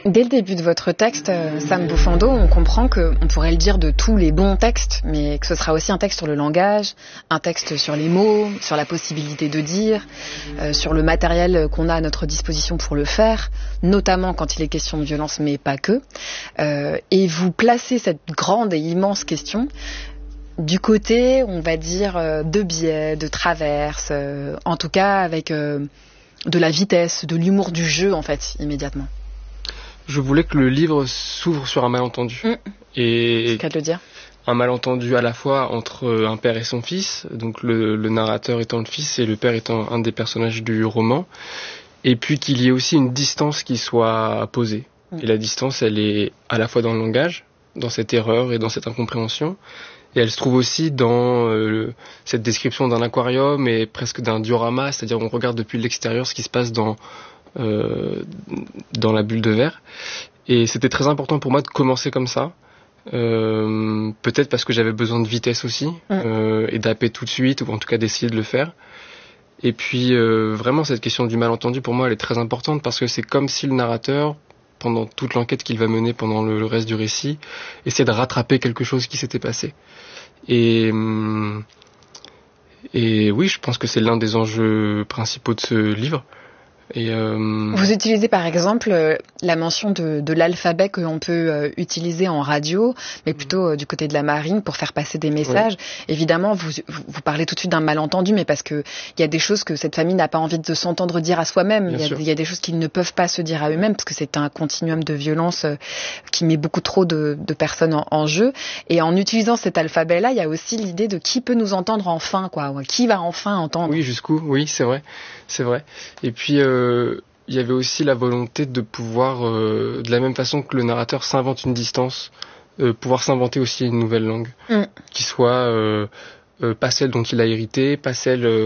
Dès le début de votre texte, Sam Bouffando, on comprend qu'on pourrait le dire de tous les bons textes, mais que ce sera aussi un texte sur le langage, un texte sur les mots, sur la possibilité de dire, sur le matériel qu'on a à notre disposition pour le faire, notamment quand il est question de violence, mais pas que. Et vous placez cette grande et immense question du côté, on va dire, de biais, de traverse, en tout cas avec de la vitesse, de l'humour du jeu, en fait, immédiatement. Je voulais que le livre s'ouvre sur un malentendu. C'est le cas de le dire. Un malentendu à la fois entre un père et son fils, donc le narrateur étant le fils et le père étant un des personnages du roman, et puis qu'il y ait aussi une distance qui soit posée. Et la distance, elle est à la fois dans le langage, dans cette erreur et dans cette incompréhension, et elle se trouve aussi dans cette description d'un aquarium et presque d'un diorama, c'est-à-dire on regarde depuis l'extérieur ce qui se passe dans la bulle de verre. Et c'était très important pour moi de commencer comme ça. Peut-être parce que j'avais besoin de vitesse aussi, et d'apper tout de suite, ou en tout cas d'essayer de le faire. Et puis vraiment cette question du malentendu, pour moi, elle est très importante parce que c'est comme si le narrateur, pendant toute l'enquête qu'il va mener pendant le reste du récit, essayait de rattraper quelque chose qui s'était passé. Et oui, je pense que c'est l'un des enjeux principaux de ce livre. Vous utilisez par exemple la mention de l'alphabet que l'on peut utiliser en radio, mais plutôt du côté de la marine pour faire passer des messages. Oui. Évidemment, vous parlez tout de suite d'un malentendu, mais parce que il y a des choses que cette famille n'a pas envie de s'entendre dire à soi-même. Il y a des choses qu'ils ne peuvent pas se dire à eux-mêmes parce que c'est un continuum de violence qui met beaucoup trop de personnes en jeu. Et en utilisant cet alphabet-là, il y a aussi l'idée de qui peut nous entendre enfin, quoi. Qui va enfin entendre. Oui, jusqu'où. Oui, c'est vrai. Et puis il y avait aussi la volonté de pouvoir, de la même façon que le narrateur s'invente une distance, pouvoir s'inventer aussi une nouvelle langue qui soit pas celle dont il a hérité, pas celle